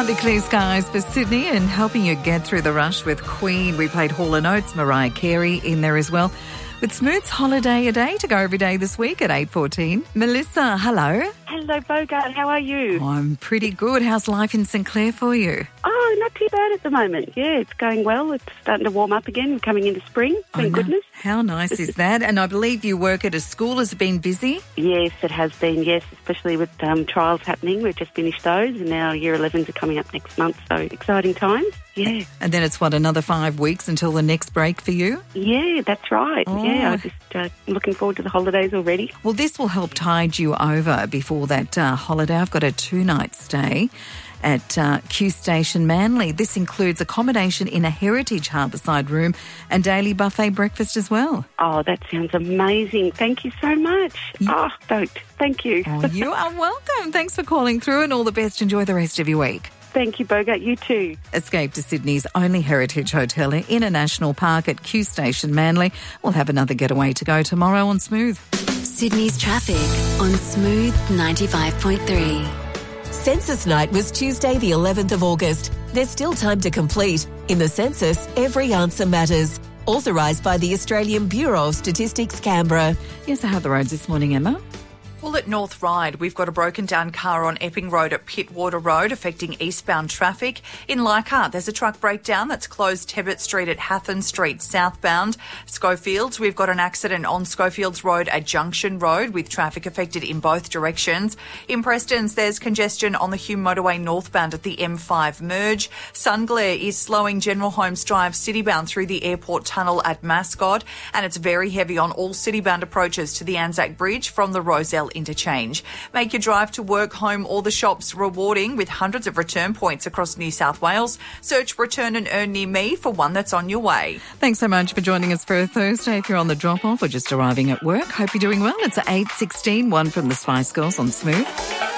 Partly clear skies for Sydney and helping you get through the rush with Queen. We played Hall & Oates, Mariah Carey in there as well. With Smooth's Holiday a Day to go every day this week at 8:14. Melissa, hello. Hello, Bogart. How are you? Oh, I'm pretty good. How's life in St Clair for you? Oh, not too bad at the moment. Yeah, it's going well. It's starting to warm up again. We're coming into spring. Thank goodness. How nice is that? And I believe you work at a school. Has it been busy? Yes, it has been, yes, especially with trials happening. We've just finished those and now Year 11s are coming up next month, so exciting times. Yeah. And then it's, another 5 weeks until the next break for you? Yeah, that's right. Oh. Yeah, I'm just looking forward to the holidays already. Well, this will help tide you over before that holiday. I've got a 2-night stay at Q Station Manly. This includes accommodation in a heritage harbourside room and daily buffet breakfast as well. Oh, that sounds amazing. Thank you so much. Stoked. Thank you. Oh, you are welcome. Thanks for calling through and all the best. Enjoy the rest of your week. Thank you, Bogart. You too. Escape to Sydney's only heritage hotel in a national park at Q Station Manly. We'll have another getaway to go tomorrow on Smooth. Sydney's traffic on Smooth 95.3. Census night was Tuesday the 11th of August. There's still time to complete. In the census, every answer matters. Authorised by the Australian Bureau of Statistics, Canberra. Yes, how are the roads this morning, Emma? Well, at North Ryde, we've got a broken down car on Epping Road at Pittwater Road affecting eastbound traffic. In Leichhardt, there's a truck breakdown that's closed Tebbit Street at Hathorn Street southbound. Schofields, we've got an accident on Schofields Road at Junction Road with traffic affected in both directions. In Prestons, there's congestion on the Hume Motorway northbound at the M5 merge. Sunglare is slowing General Holmes Drive citybound through the airport tunnel at Mascot, and it's very heavy on all citybound approaches to the Anzac Bridge from the Rozelle interchange. Make your drive to work, home or the shops rewarding with hundreds of return points across New South Wales. Search Return and Earn near me for one that's on your way. Thanks so much for joining us for a Thursday. If you're on the drop-off or just arriving at work, hope you're doing well. It's 8:16, one from the Spice Girls on Smooth.